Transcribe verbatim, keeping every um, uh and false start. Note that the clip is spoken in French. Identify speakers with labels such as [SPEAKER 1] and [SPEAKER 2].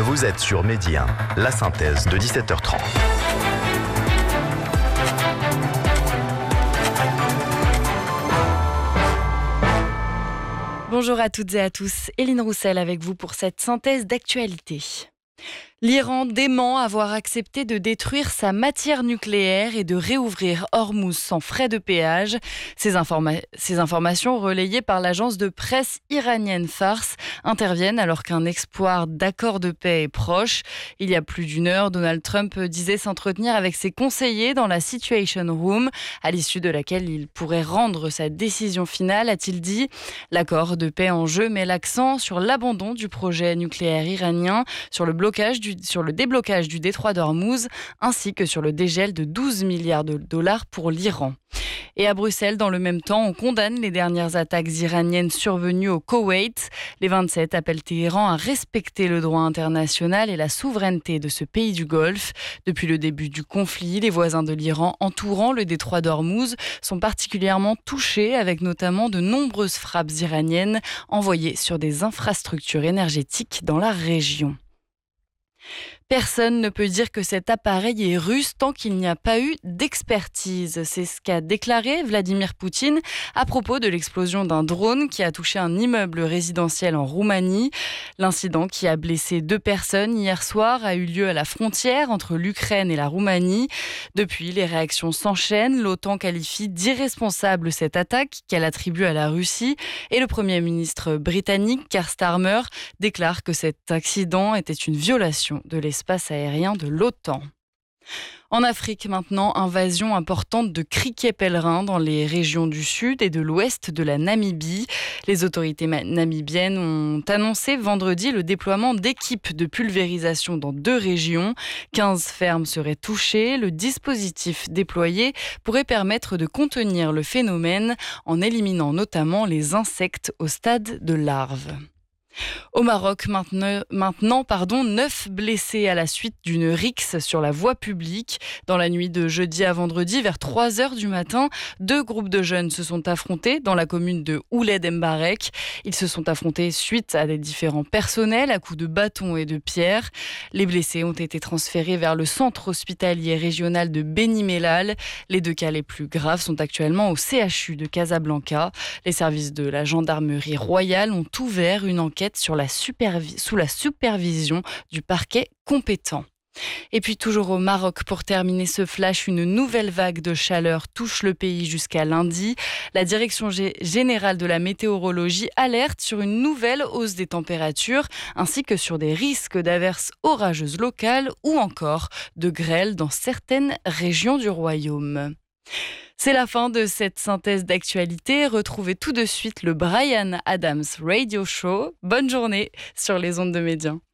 [SPEAKER 1] Vous êtes sur Midi un, la synthèse de dix-sept heures trente.
[SPEAKER 2] Bonjour à toutes et à tous, Éline Roussel avec vous pour cette synthèse d'actualité. L'Iran dément avoir accepté de détruire sa matière nucléaire et de réouvrir Hormuz sans frais de péage. Ces, informa- ces informations relayées par l'agence de presse iranienne Fars interviennent alors qu'un espoir d'accord de paix est proche. Il y a plus d'une heure, Donald Trump disait s'entretenir avec ses conseillers dans la Situation Room, à l'issue de laquelle il pourrait rendre sa décision finale, a-t-il dit. L'accord de paix en jeu met l'accent sur l'abandon du projet nucléaire iranien, sur le blocage du sur le déblocage du détroit d'Ormuz ainsi que sur le dégel de douze milliards de dollars pour l'Iran. Et à Bruxelles, dans le même temps, on condamne les dernières attaques iraniennes survenues au Koweït. Les vingt-sept appellent Téhéran à respecter le droit international et la souveraineté de ce pays du Golfe. Depuis le début du conflit, les voisins de l'Iran entourant le détroit d'Ormuz sont particulièrement touchés, avec notamment de nombreuses frappes iraniennes envoyées sur des infrastructures énergétiques dans la région. Personne ne peut dire que cet appareil est russe tant qu'il n'y a pas eu d'expertise. C'est ce qu'a déclaré Vladimir Poutine à propos de l'explosion d'un drone qui a touché un immeuble résidentiel en Roumanie. L'incident qui a blessé deux personnes hier soir a eu lieu à la frontière entre l'Ukraine et la Roumanie. Depuis, les réactions s'enchaînent. L'OTAN qualifie d'irresponsable cette attaque qu'elle attribue à la Russie et le Premier ministre britannique Keir Starmer déclare que cet accident était une violation de l'espace aérien de l'OTAN. En Afrique maintenant, invasion importante de criquets pèlerins dans les régions du sud et de l'ouest de la Namibie. Les autorités namibiennes ont annoncé vendredi le déploiement d'équipes de pulvérisation dans deux régions. quinze fermes seraient touchées. Le dispositif déployé pourrait permettre de contenir le phénomène en éliminant notamment les insectes au stade de larve. Au Maroc, maintenant, maintenant pardon, neuf blessés à la suite d'une rixe sur la voie publique. Dans la nuit de jeudi à vendredi, vers trois heures du matin, deux groupes de jeunes se sont affrontés dans la commune de Ouled Mbarek. Ils se sont affrontés suite à des différends personnels à coups de bâtons et de pierres. Les blessés ont été transférés vers le centre hospitalier régional de Beni Mellal. Les deux cas les plus graves sont actuellement au C H U de Casablanca. Les services de la gendarmerie royale ont ouvert une enquête sur la supervi- sous la supervision du parquet compétent. Et puis toujours au Maroc, pour terminer ce flash, une nouvelle vague de chaleur touche le pays jusqu'à lundi. La Direction G- générale de la météorologie alerte sur une nouvelle hausse des températures ainsi que sur des risques d'averses orageuses locales ou encore de grêle dans certaines régions du royaume. C'est la fin de cette synthèse d'actualité. Retrouvez tout de suite le Bryan Adams Radio Show. Bonne journée sur les ondes de Midi un.